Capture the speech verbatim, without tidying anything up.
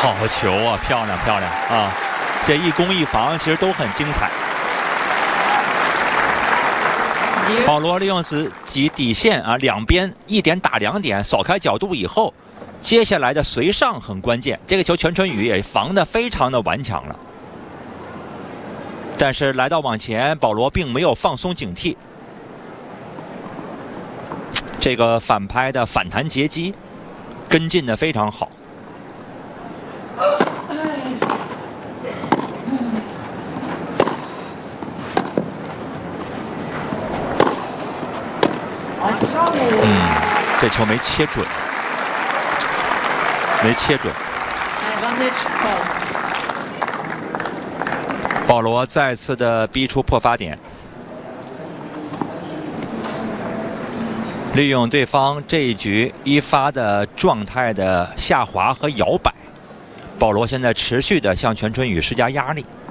好球啊，漂亮漂亮啊！这一攻一防其实都很精彩。保罗利用自己底线啊，两边一点打两点，扫开角度以后，接下来的随上很关键。这个球全春雨也防得非常的顽强了，但是来到网前，保罗并没有放松警惕。这个反拍的反弹截击，跟进的非常好。 嗯，这球没切准，没切准。保罗再次的逼出破发点，利用对方这一局一发的状态的下滑和摇摆，保罗现在持续的向全春雨施加压力。